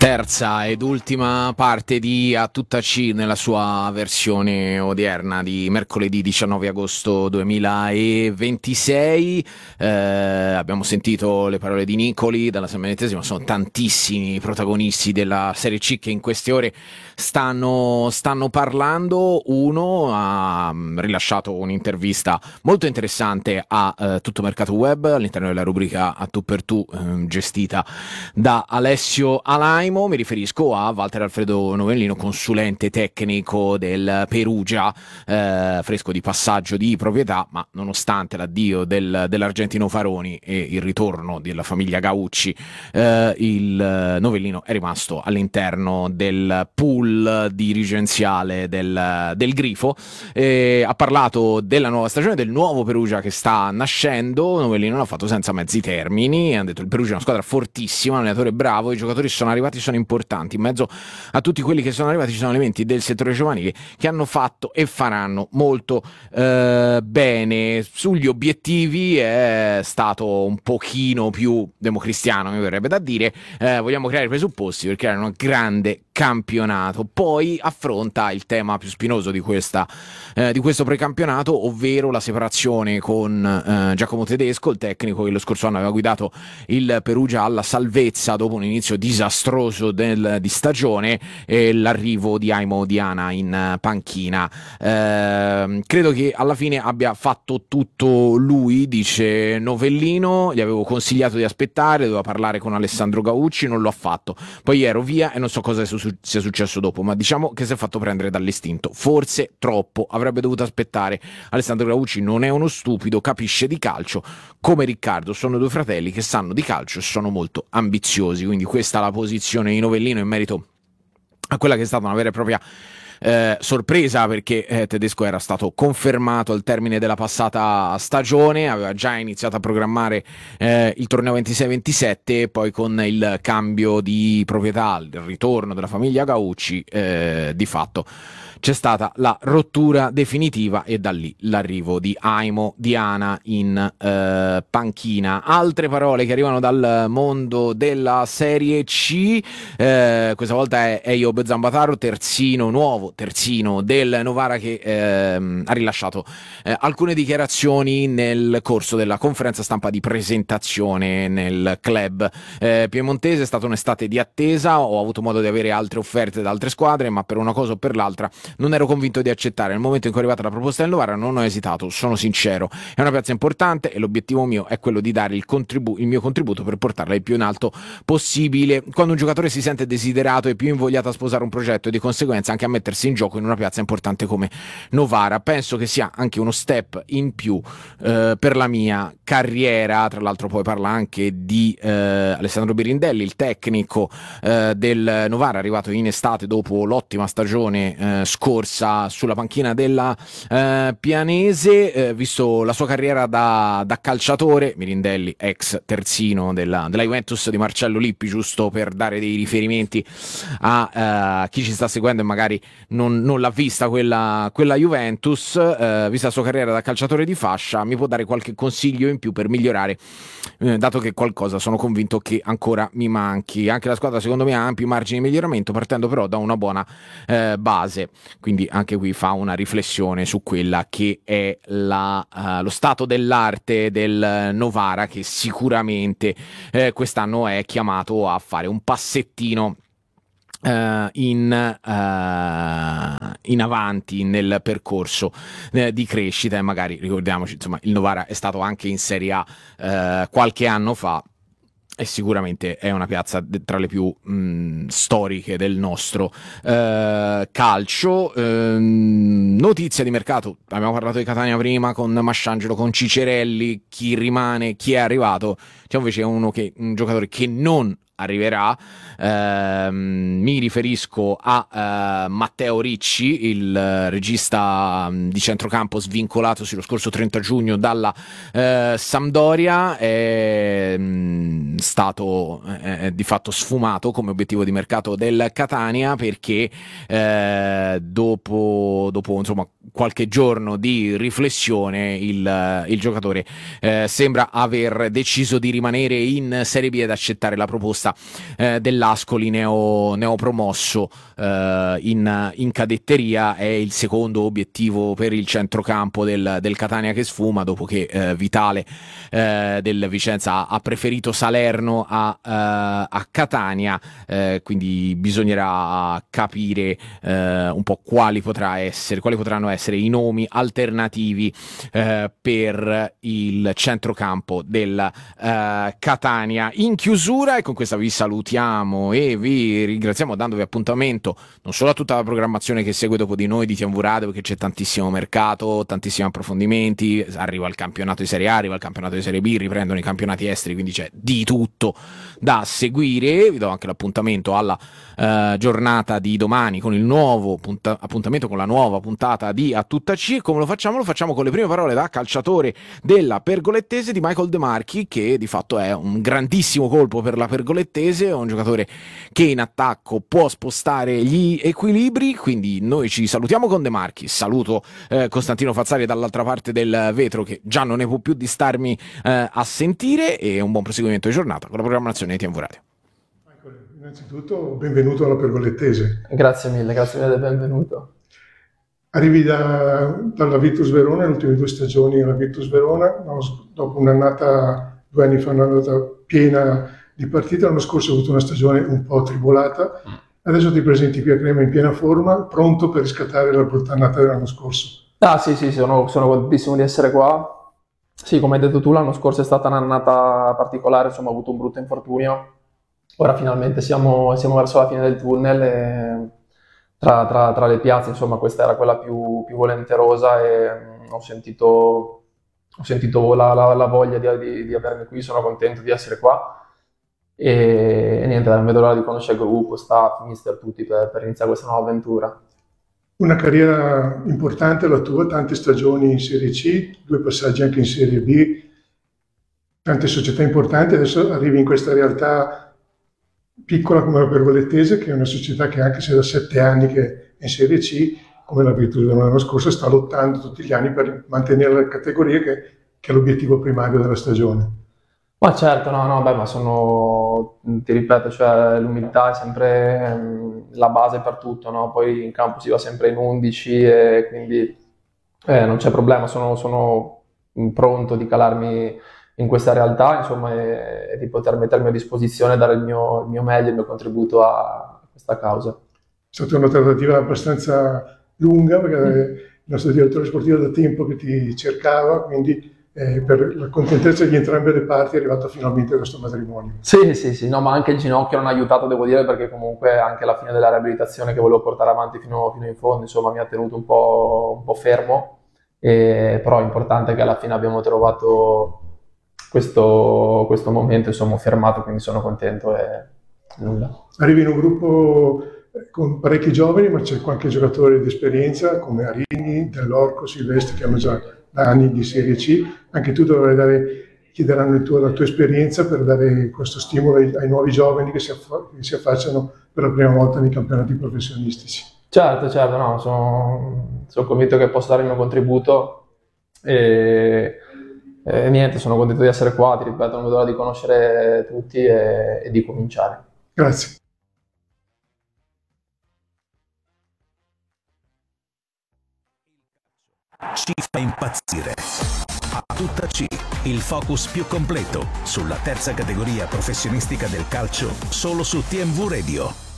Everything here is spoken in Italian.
Terza ed ultima parte di A Tutta C nella sua versione odierna di mercoledì 19 agosto 2026. Abbiamo sentito le parole di Nicoli dalla San Benedetesima. Sono tantissimi i protagonisti della Serie C che in queste ore stanno parlando. Uno ha rilasciato un'intervista molto interessante a Tutto Mercato Web all'interno della rubrica A Tu per Tu, gestita da Alessio Alaimo. Mi riferisco a Walter Alfredo Novellino, consulente tecnico del Perugia, fresco di passaggio di proprietà, ma nonostante l'addio dell'argentino Faroni e il ritorno della famiglia Gaucci, il Novellino è rimasto all'interno del pool dirigenziale del Grifo. Ha parlato della nuova stagione, del nuovo Perugia che sta nascendo. Novellino l'ha fatto senza mezzi termini, ha detto il Perugia è una squadra fortissima, un allenatore bravo, i giocatori sono arrivati, sono importanti. In mezzo a tutti quelli che sono arrivati ci sono elementi del settore giovanile che hanno fatto e faranno molto bene. Sugli obiettivi è stato un pochino più democristiano, mi verrebbe da dire. Vogliamo creare i presupposti per creare un grande campionato. Poi affronta il tema più spinoso di questo precampionato, ovvero la separazione con Giacomo Tedesco, il tecnico che lo scorso anno aveva guidato il Perugia alla salvezza dopo un inizio disastroso di stagione, e l'arrivo di Aimo Diana in panchina. Credo che alla fine abbia fatto tutto lui, dice Novellino. Gli avevo consigliato di aspettare, doveva parlare con Alessandro Gaucci, non l'ho fatto, poi ero via e non so cosa sia successo dopo, ma diciamo che si è fatto prendere dall'istinto, forse troppo, avrebbe dovuto aspettare. Alessandro Gaucci non è uno stupido, capisce di calcio come Riccardo, sono due fratelli che sanno di calcio e sono molto ambiziosi. Quindi questa è la posizione di Novellino in merito a quella che è stata una vera e propria sorpresa, perché Tedesco era stato confermato al termine della passata stagione, aveva già iniziato a programmare il torneo 26-27, poi con il cambio di proprietà, il ritorno della famiglia Gaucci, di fatto c'è stata la rottura definitiva e da lì l'arrivo di Aimo Diana in panchina. Altre parole che arrivano dal mondo della Serie C, questa volta è Eyob Zambataro, nuovo terzino del Novara, che ha rilasciato alcune dichiarazioni nel corso della conferenza stampa di presentazione nel club piemontese. È stata un'estate di attesa, ho avuto modo di avere altre offerte da altre squadre, ma per una cosa o per l'altra non ero convinto di accettare. Nel momento in cui è arrivata la proposta del Novara non ho esitato, sono sincero, è una piazza importante e l'obiettivo mio è quello di dare il mio contributo per portarla il più in alto possibile. Quando un giocatore si sente desiderato e più invogliato a sposare un progetto e di conseguenza anche a mettersi in gioco in una piazza importante come Novara, penso che sia anche uno step in più per la mia carriera. Tra l'altro poi parla anche di Alessandro Birindelli, il tecnico del Novara, arrivato in estate dopo l'ottima stagione scorsa sulla panchina della Pianese. Visto la sua carriera da calciatore, Birindelli ex terzino della Juventus di Marcello Lippi, giusto per dare dei riferimenti a chi ci sta seguendo e magari non l'ha vista quella Juventus. Vista la sua carriera da calciatore di fascia, mi può dare qualche consiglio in più per migliorare, dato che qualcosa sono convinto che ancora mi manchi. Anche la squadra secondo me ha ampi margini di miglioramento, partendo però da una buona base. Quindi anche qui fa una riflessione su quella che è lo stato dell'arte del Novara, che sicuramente quest'anno è chiamato a fare un passettino in avanti nel percorso di crescita. E magari ricordiamoci, insomma, il Novara è stato anche in Serie A qualche anno fa e sicuramente è una piazza tra le più storiche del nostro calcio. Notizia di mercato: abbiamo parlato di Catania prima con Masciangelo, con Cicerelli, chi rimane, chi è arrivato. C'è invece un giocatore che non arriverà. Mi riferisco a Matteo Ricci, il regista di centrocampo svincolatosi lo scorso 30 giugno dalla Sampdoria. È stato di fatto sfumato come obiettivo di mercato del Catania, perché dopo insomma qualche giorno di riflessione il giocatore sembra aver deciso di rimanere in Serie B ed accettare la proposta proposta dell'Ascoli neopromosso in cadetteria. È il secondo obiettivo per il centrocampo del Catania che sfuma, dopo che Vitale del Vicenza ha preferito Salerno a Catania, quindi bisognerà capire un po' quali potranno essere i nomi alternativi per il centrocampo del Catania. In chiusura, e con questa vi salutiamo e vi ringraziamo dandovi appuntamento non solo a tutta la programmazione che segue dopo di noi di TNV Radio, perché c'è tantissimo mercato, tantissimi approfondimenti, arriva il campionato di Serie A, arriva il campionato di Serie B, riprendono i campionati esteri, quindi c'è di tutto da seguire. Vi do anche l'appuntamento alla giornata di domani con il nuovo appuntamento con la nuova puntata di A Tutta C. Come lo facciamo? Lo facciamo con le prime parole da calciatore della Pergolettese di Michael De Marchi, che di fatto è un grandissimo colpo per la Pergolettese, un giocatore che in attacco può spostare gli equilibri. Quindi noi ci salutiamo con De Marchi, saluto Costantino Fazzari dall'altra parte del vetro, che già non ne può più di starmi a sentire, e un buon proseguimento di giornata con la programmazione di TNV Radio. Innanzitutto benvenuto alla Pergolettese. Grazie mille del benvenuto. Arrivi dalla Virtus Verona, le ultime 2 stagioni alla Virtus Verona, dopo 2 anni fa un'annata piena di partite. L'anno scorso hai avuto una stagione un po' tribolata, adesso ti presenti qui a Crema in piena forma, pronto per riscattare la brutta annata dell'anno scorso. Sì, sono contentissimo di essere qua. Sì, come hai detto tu, l'anno scorso è stata un'annata particolare, insomma ho avuto un brutto infortunio. Ora finalmente siamo verso la fine del tunnel e tra le piazze, insomma, questa era quella più volenterosa, e ho sentito la voglia di avermi qui. Sono contento di essere qua e niente, non vedo l'ora di conoscere il gruppo, staff, mister, tutti per iniziare questa nuova avventura. Una carriera importante la tua, tante stagioni in Serie C, 2 passaggi anche in Serie B, tante società importanti. Adesso arrivi in questa realtà piccola come la Pergolettese, che è una società che, anche se da 7 anni che è in Serie C, come la Virtus dell'anno scorso, sta lottando tutti gli anni per mantenere la categoria, che è l'obiettivo primario della stagione. Ma certo, ma ti ripeto, cioè, l'umiltà è sempre la base per tutto, no? Poi in campo si va sempre in 11 e quindi non c'è problema, sono pronto di calarmi in questa realtà, insomma, e di poter mettermi a disposizione e dare il mio meglio, il mio contributo a questa causa. È stata una trattativa abbastanza lunga, perché il nostro direttore sportivo da tempo che ti cercava, quindi per la contentezza di entrambe le parti è arrivato finalmente questo matrimonio. Sì, no, ma anche il ginocchio non ha aiutato, devo dire, perché comunque anche alla fine della riabilitazione che volevo portare avanti fino in fondo, insomma, mi ha tenuto un po' fermo, però è importante che alla fine abbiamo trovato questo momento, insomma, ho fermato, quindi sono contento e nulla. Arrivi in un gruppo con parecchi giovani, ma c'è qualche giocatore di esperienza come Arini, Dell'Orco, Silvestri, che hanno già da anni di Serie C. Anche tu dovrai chiederanno la tua esperienza per dare questo stimolo ai nuovi giovani che si affacciano per la prima volta nei campionati professionistici. Certo, no, sono convinto che posso dare il mio contributo e niente, sono contento di essere qua, ti ripeto, non vedo l'ora di conoscere tutti e di cominciare. Grazie. Ci fa impazzire. A Tutta C, il focus più completo sulla terza categoria professionistica del calcio, solo su TNV Radio.